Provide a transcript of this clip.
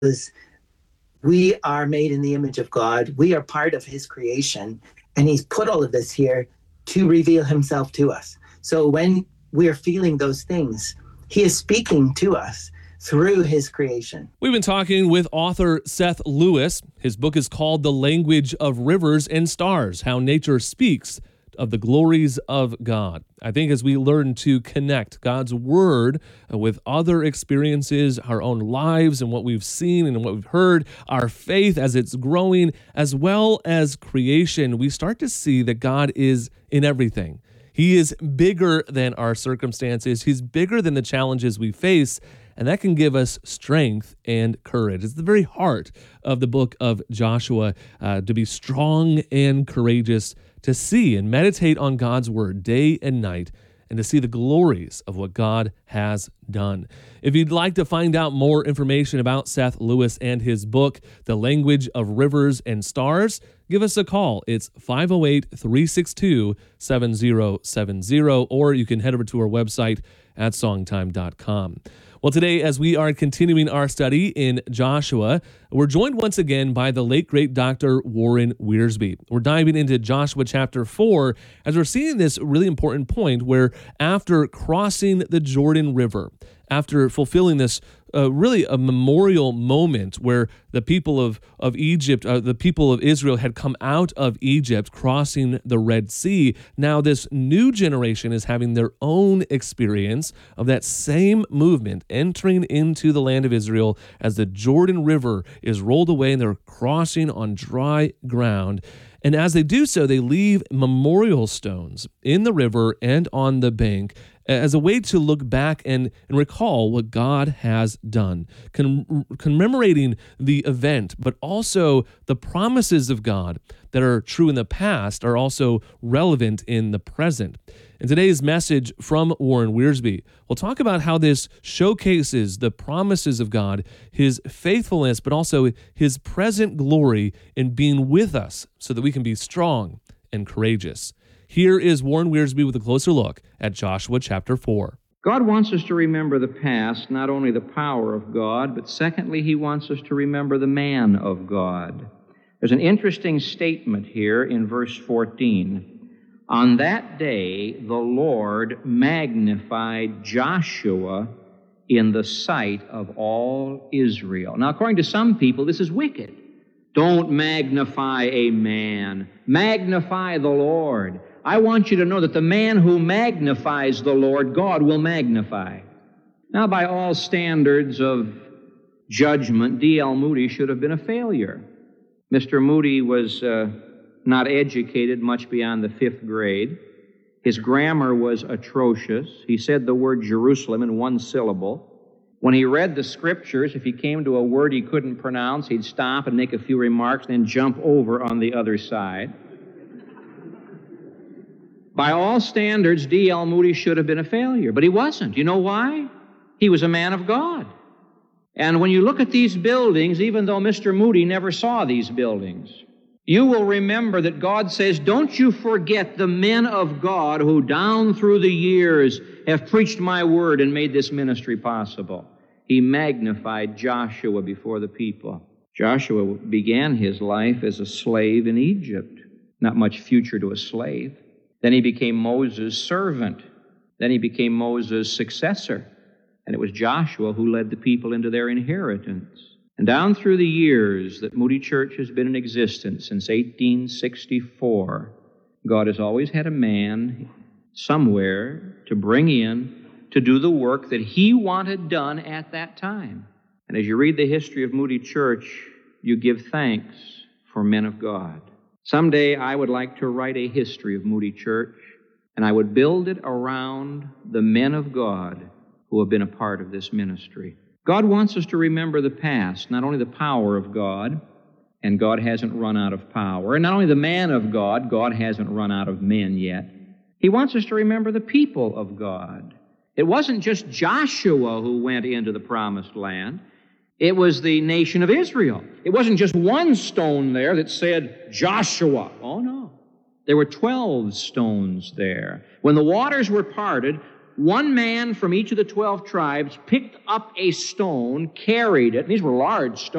we are made in the image of God. We are part of his creation, and he's put all of this here to reveal himself to us. So when we're feeling those things, he is speaking to us through his creation. We've been talking with author Seth Lewis. His book is called The Language of Rivers and Stars: How Nature Speaks of the Glories of God. I think as we learn to connect God's Word with other experiences, our own lives and what we've seen and what we've heard, our faith as it's growing, as well as creation, we start to see that God is in everything. He is bigger than our circumstances. He's bigger than the challenges we face, and that can give us strength and courage. It's the very heart of the book of Joshua, to be strong and courageous, to see and meditate on God's word day and night, and to see the glories of what God has done. If you'd like to find out more information about Seth Lewis and his book, The Language of Rivers and Stars, give us a call. It's 508-362-7070, or you can head over to our website at songtime.com. Well, today, as we are continuing our study in Joshua, we're joined once again by the late, great Dr. Warren Wiersbe. We're diving into Joshua chapter 4 as we're seeing this really important point where after crossing the Jordan River, after fulfilling this really a memorial moment where the people of Egypt, the people of Israel had come out of Egypt, crossing the Red Sea. Now this new generation is having their own experience of that same movement, entering into the land of Israel as the Jordan River is rolled away and they're crossing on dry ground. And as they do so, they leave memorial stones in the river and on the bank as a way to look back and recall what God has done, commemorating the event, but also the promises of God that are true in the past are also relevant in the present. In today's message from Warren Wiersbe, we'll talk about how this showcases the promises of God, his faithfulness, but also his present glory in being with us so that we can be strong and courageous. Here is Warren Wiersbe with a closer look at Joshua chapter 4. God wants us to remember the past, not only the power of God, but secondly, he wants us to remember the man of God. There's an interesting statement here in verse 14. On that day, the Lord magnified Joshua in the sight of all Israel. Now, according to some people, this is wicked. Don't magnify a man. Magnify the Lord. I want you to know that the man who magnifies the Lord, God will magnify. Now, by all standards of judgment, D.L. Moody should have been a failure. Mr. Moody was not educated much beyond the 5th grade. His grammar was atrocious. He said the word Jerusalem in one syllable. When he read the scriptures, if he came to a word he couldn't pronounce, he'd stop and make a few remarks, then jump over on the other side. By all standards, D.L. Moody should have been a failure, but he wasn't. You know why? He was a man of God. And when you look at these buildings, even though Mr. Moody never saw these buildings, you will remember that God says, don't you forget the men of God who down through the years have preached my word and made this ministry possible. He magnified Joshua before the people. Joshua began his life as a slave in Egypt. Not much future to a slave. Then he became Moses' servant. Then he became Moses' successor. And it was Joshua who led the people into their inheritance. And down through the years that Moody Church has been in existence, since 1864, God has always had a man somewhere to bring in to do the work that he wanted done at that time. And as you read the history of Moody Church, you give thanks for men of God. Someday I would like to write a history of Moody Church, and I would build it around the men of God who have been a part of this ministry. God wants us to remember the past, not only the power of God, and God hasn't run out of power, and not only the man of God, God hasn't run out of men yet. He wants us to remember the people of God. It wasn't just Joshua who went into the promised land. It was the nation of Israel. It wasn't just one stone there that said Joshua. Oh, no. There were 12 stones there. When the waters were parted, one man from each of the 12 tribes picked up a stone, carried it. These were large stones.